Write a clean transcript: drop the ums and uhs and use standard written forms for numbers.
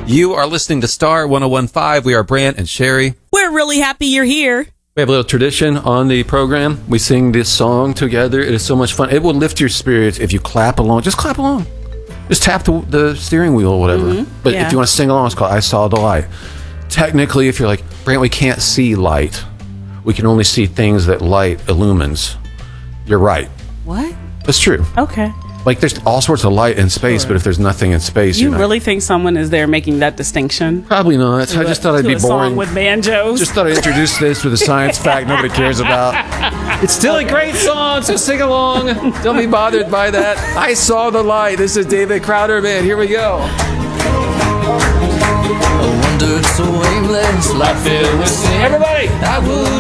You are listening to Star 1015. We are Brant and Sherry. We're really happy you're here. We have a little tradition on the program. We sing this song together. It is so much fun. It will lift your spirits if you clap along. Just clap along. Just tap the steering wheel or whatever. Mm-hmm. But Yeah. if you want to sing along, it's called I Saw the Light. Technically, if you're like, Brant, we can't see light. We can only see things that light illumines. You're right. What? That's true. Okay. Like, there's all sorts of light in space, but if there's nothing in space, You you're not. really think someone is there making that distinction? Probably not. I just thought I'd To be a song boring. with banjos. Just thought I'd introduce this with a science fact nobody cares about. It's still a great song, so sing along. Don't be bothered by that. I Saw the Light. This is David Crowder, man. Here we go. I wandered so aimless, life filled with sin. Everybody! I would